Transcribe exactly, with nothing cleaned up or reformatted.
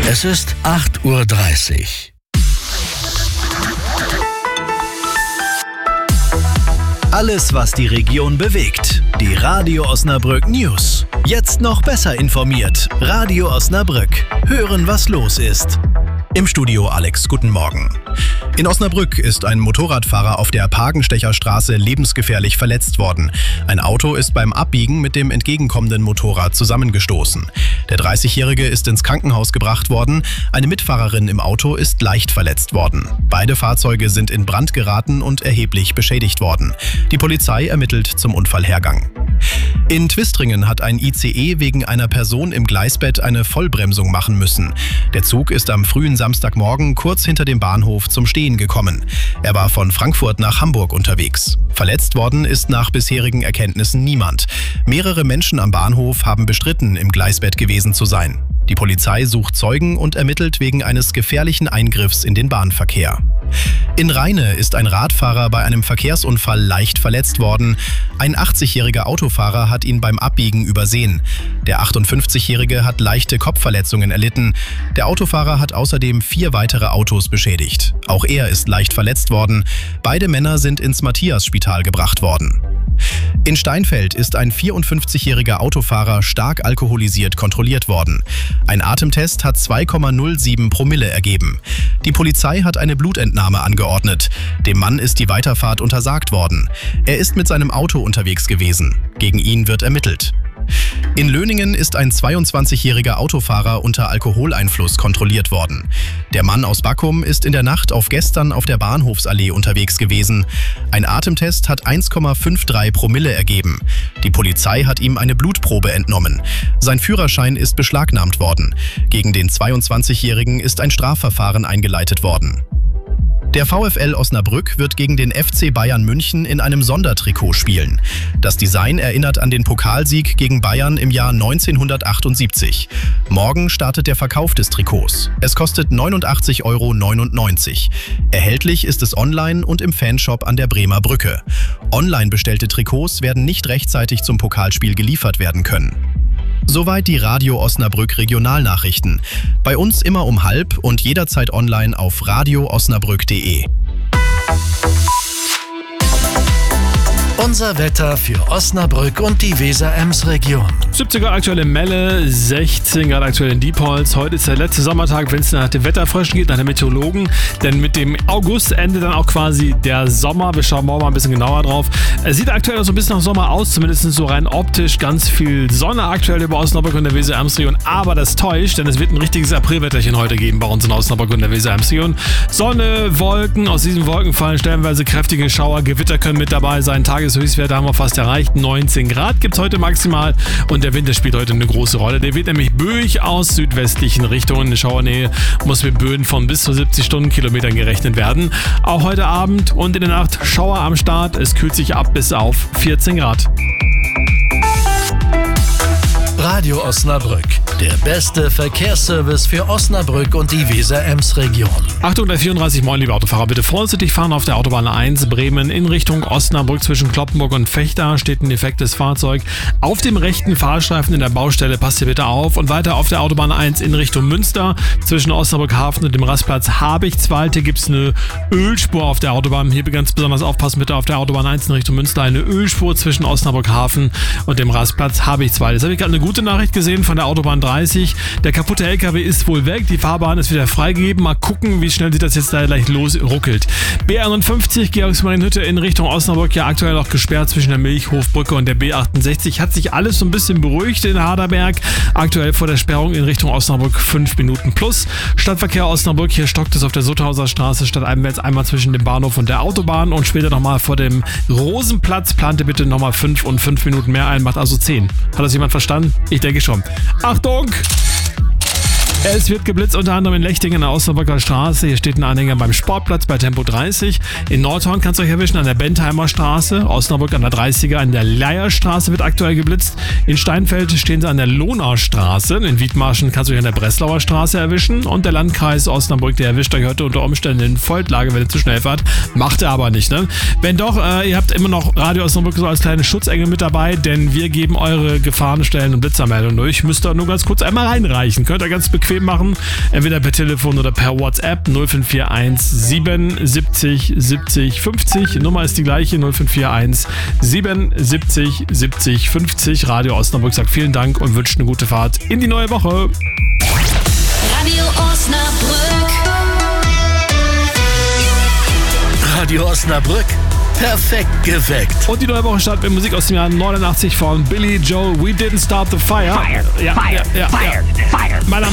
Es ist acht Uhr dreißig. Alles, was die Region bewegt. Die Radio Osnabrück News. Jetzt noch besser informiert. Radio Osnabrück. Hören, was los ist. Im Studio Alex, guten Morgen. In Osnabrück ist ein Motorradfahrer auf der Pagenstecher Straße lebensgefährlich verletzt worden. Ein Auto ist beim Abbiegen mit dem entgegenkommenden Motorrad zusammengestoßen. Der dreißigjährige ist ins Krankenhaus gebracht worden. Eine Mitfahrerin im Auto ist leicht verletzt worden. Beide Fahrzeuge sind in Brand geraten und erheblich beschädigt worden. Die Polizei ermittelt zum Unfallhergang. In Twistringen hat ein I C E wegen einer Person im Gleisbett eine Vollbremsung machen müssen. Der Zug ist am frühen Samstagmorgen kurz hinter dem Bahnhof zum Stehen gekommen. Er war von Frankfurt nach Hamburg unterwegs. Verletzt worden ist nach bisherigen Erkenntnissen niemand. Mehrere Menschen am Bahnhof haben bestritten, im Gleisbett gewesen zu sein. Die Polizei sucht Zeugen und ermittelt wegen eines gefährlichen Eingriffs in den Bahnverkehr. In Rheine ist ein Radfahrer bei einem Verkehrsunfall leicht verletzt worden. Ein achtzigjähriger Autofahrer hat ihn beim Abbiegen übersehen. Der achtundfünfzigjährige hat leichte Kopfverletzungen erlitten. Der Autofahrer hat außerdem vier weitere Autos beschädigt. Auch er ist leicht verletzt worden. Beide Männer sind ins Matthias-Spital gebracht worden. In Steinfeld ist ein vierundfünfzigjähriger Autofahrer stark alkoholisiert kontrolliert worden. Ein Atemtest hat zwei Komma null sieben Promille ergeben. Die Polizei hat eine Blutentnahme angeordnet. Dem Mann ist die Weiterfahrt untersagt worden. Er ist mit seinem Auto unterwegs gewesen. Gegen ihn wird ermittelt. In Löningen ist ein zweiundzwanzigjähriger Autofahrer unter Alkoholeinfluss kontrolliert worden. Der Mann aus Backum ist in der Nacht auf gestern auf der Bahnhofsallee unterwegs gewesen. Ein Atemtest hat eins Komma dreiundfünfzig Promille ergeben. Die Polizei hat ihm eine Blutprobe entnommen. Sein Führerschein ist beschlagnahmt worden. Gegen den zweiundzwanzigjährigen ist ein Strafverfahren eingeleitet worden. Der VfL Osnabrück wird gegen den F C Bayern München in einem Sondertrikot spielen. Das Design erinnert an den Pokalsieg gegen Bayern im Jahr neunzehnhundertachtundsiebzig. Morgen startet der Verkauf des Trikots. Es kostet neunundachtzig Euro neunundneunzig. Erhältlich ist es online und im Fanshop an der Bremer Brücke. Online bestellte Trikots werden nicht rechtzeitig zum Pokalspiel geliefert werden können. Soweit die Radio Osnabrück Regionalnachrichten. Bei uns immer um halb und jederzeit online auf radio osnabrück punkt de. Unser Wetter für Osnabrück und die Weser-Ems-Region. siebzehn Grad aktuell in Melle, sechzehn Grad aktuell in Diepholz. Heute ist der letzte Sommertag, wenn es nach dem Wetterfröschen geht, nach den Meteorologen. Denn mit dem August endet dann auch quasi der Sommer. Wir schauen morgen mal ein bisschen genauer drauf. Es sieht aktuell noch so ein bisschen nach Sommer aus, zumindest so rein optisch. Ganz viel Sonne aktuell über Osnabrück und der Weser-Ems-Region. Aber das täuscht, denn es wird ein richtiges Aprilwetterchen heute geben bei uns in Osnabrück und der Weser-Ems-Region. Sonne, Wolken, aus diesen Wolken fallen stellenweise kräftige Schauer. Gewitter können mit dabei sein. Tageshöchstwerte haben wir fast erreicht. neunzehn Grad gibt es heute maximal und der Wind spielt heute eine große Rolle. Der wird nämlich böig aus südwestlichen Richtungen. In Schauernähe muss mit Böen von bis zu siebzig Stundenkilometern gerechnet werden. Auch heute Abend und in der Nacht Schauer am Start. Es kühlt sich ab bis auf vierzehn Grad. Radio Osnabrück, der beste Verkehrsservice für Osnabrück und die Weser-Ems-Region. Achtung, der vierunddreißig, moin liebe Autofahrer, bitte vorsichtig fahren auf der Autobahn eins Bremen in Richtung Osnabrück zwischen Cloppenburg und Vechta steht ein defektes Fahrzeug. Auf dem rechten Fahrstreifen in der Baustelle, passt hier bitte auf. Und weiter auf der Autobahn eins in Richtung Münster zwischen Osnabrück Hafen und dem Rastplatz Habichtswald. Hier gibt es eine Ölspur auf der Autobahn. Hier ganz besonders aufpassen bitte auf der Autobahn eins in Richtung Münster. Eine Ölspur zwischen Osnabrück Hafen und dem Rastplatz Habichtswald. Jetzt habe ich gerade eine gute Nachricht gesehen von der Autobahn dreißig. Der kaputte L K W ist wohl weg. Die Fahrbahn ist wieder freigegeben. Mal gucken, wie schnell sich das jetzt da gleich losruckelt. B einundfünfzig Georgsmarienhütte in Richtung Osnabrück. Ja, aktuell noch gesperrt zwischen der Milchhofbrücke und der B achtundsechzig. Hat sich alles so ein bisschen beruhigt in Harderberg. Aktuell vor der Sperrung in Richtung Osnabrück fünf Minuten plus. Stadtverkehr Osnabrück. Hier stockt es auf der Sutthauser Straße stadteinwärts einmal zwischen dem Bahnhof und der Autobahn und später nochmal vor dem Rosenplatz. Plante bitte nochmal fünf und fünf Minuten mehr ein. Macht also zehn. Hat das jemand verstanden? Ich denke schon. Achtung! Es wird geblitzt, unter anderem in Lechtingen an der Osnabrücker Straße. Hier steht ein Anhänger beim Sportplatz bei Tempo dreißig. In Nordhorn kannst du euch erwischen an der Bentheimer Straße. Osnabrück an der dreißiger, an der Leierstraße wird aktuell geblitzt. In Steinfeld stehen sie an der Lohnaustraße. In Wiedmarschen kannst du euch an der Breslauer Straße erwischen. Und der Landkreis Osnabrück, der erwischt euch heute unter Umständen in Voltlage, wenn ihr zu schnell fahrt. Macht er aber nicht, ne? Wenn doch, äh, ihr habt immer noch Radio Osnabrück so als kleine Schutzengel mit dabei, denn wir geben eure Gefahrenstellen und Blitzermeldungen durch. Müsst ihr nur ganz kurz einmal reinreichen. Könnt ihr ganz bequem bequem machen. Entweder per Telefon oder per WhatsApp null fünf vier eins sieben siebzig siebzig fünfzig. Nummer ist die gleiche, null fünf vier eins sieben siebzig siebzig fünfzig. Radio Osnabrück sagt vielen Dank und wünscht eine gute Fahrt in die neue Woche. Radio Osnabrück. Radio Osnabrück. Perfekt geweckt. Und die neue Woche startet mit Musik aus dem Jahr neunundachtzig von Billy Joel. We Didn't Start the Fire. Fire, ja, fire, ja, ja, fire, ja. fire. Mein Name